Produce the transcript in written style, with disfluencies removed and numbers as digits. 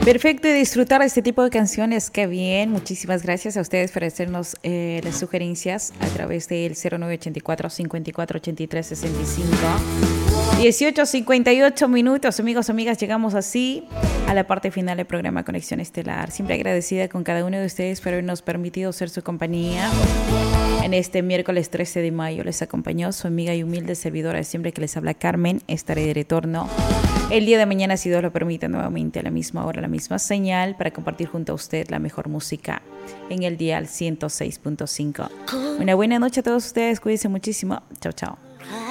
Perfecto, y disfrutar de este tipo de canciones, qué bien. Muchísimas gracias a ustedes por hacernos las sugerencias a través del 0984 54 83 65. 18:58 minutos, amigos, amigas, llegamos así a la parte final del programa Conexión Estelar. Siempre agradecida con cada uno de ustedes por habernos permitido ser su compañía. En este miércoles 13 de mayo les acompañó su amiga y humilde servidora de siempre, que les habla Carmen. Estaré de retorno el día de mañana, si Dios lo permite, nuevamente a la misma hora, la misma señal, para compartir junto a usted la mejor música en el dial 106.5. Una buena noche a todos ustedes, cuídense muchísimo. Chao, chao.